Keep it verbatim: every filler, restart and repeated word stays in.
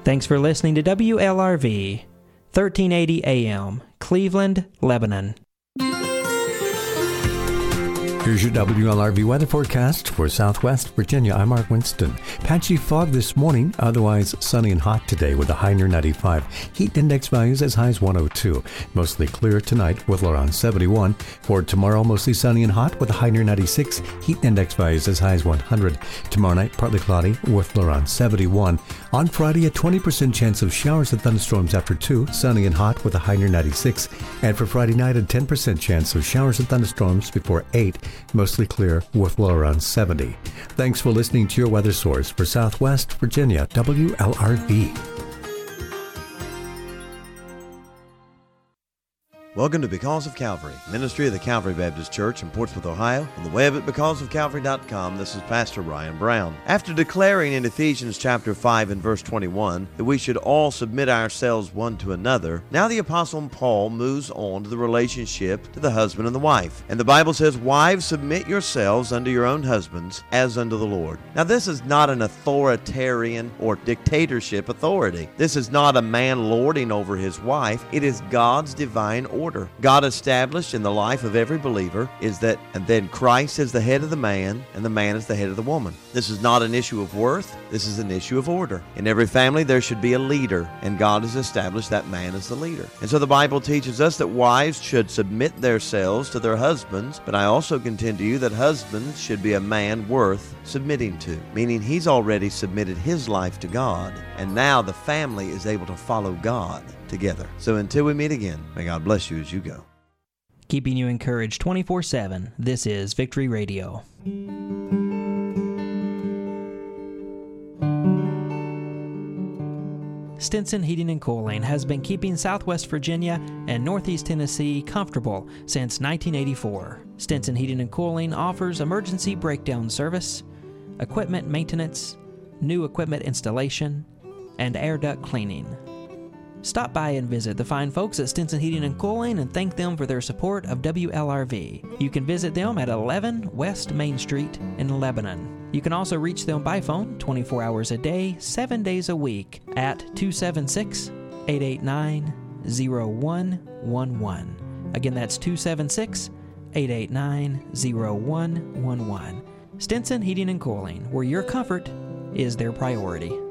Thanks for listening to W L R V, thirteen eighty A M, Cleveland, Lebanon. Here's your W L R V weather forecast for Southwest Virginia. I'm Mark Winston. Patchy fog this morning, otherwise sunny and hot today with a high near ninety-five. Heat index values as high as one oh two. Mostly clear tonight with around seventy-one. For tomorrow, mostly sunny and hot with a high near ninety-six. Heat index values as high as one hundred. Tomorrow night, partly cloudy with around seventy-one. On Friday, a twenty percent chance of showers and thunderstorms after two. Sunny and hot with a high near ninety-six. And for Friday night, a ten percent chance of showers and thunderstorms before eight. Mostly clear with low around seventy. Thanks for listening to your weather source for Southwest Virginia, W L R V. Welcome to Because of Calvary, ministry of the Calvary Baptist Church in Portsmouth, Ohio. On the web at because of calvary dot com, this is Pastor Ryan Brown. After declaring in Ephesians chapter five and verse twenty-one that we should all submit ourselves one to another, now the Apostle Paul moves on to the relationship to the husband and the wife. And the Bible says, "Wives, submit yourselves unto your own husbands as unto the Lord." Now this is not an authoritarian or dictatorship authority. This is not a man lording over his wife. It is God's divine order. Order. God established in the life of every believer is that, and then Christ is the head of the man, and the man is the head of the woman. This is not an issue of worth. This is an issue of order. In every family, there should be a leader, and God has established that man as the leader. And so the Bible teaches us that wives should submit themselves to their husbands, but I also contend to you that husbands should be a man worth submitting to, meaning he's already submitted his life to God, and now the family is able to follow God together. So until we meet again, may God bless you as you go. Keeping you encouraged twenty-four seven, this is Victory Radio. Stinson Heating and Cooling has been keeping Southwest Virginia and Northeast Tennessee comfortable since nineteen eighty-four. Stinson Heating and Cooling offers emergency breakdown service, equipment maintenance, new equipment installation, and air duct cleaning. Stop by and visit the fine folks at Stinson Heating and Cooling and thank them for their support of W L R V. You can visit them at eleven West Main Street in Lebanon. You can also reach them by phone twenty-four hours a day, seven days a week at two seven six, eight eight nine, zero one one one. Again, that's two seven six, eight eight nine, zero one one one. Stinson Heating and Cooling, where your comfort is their priority.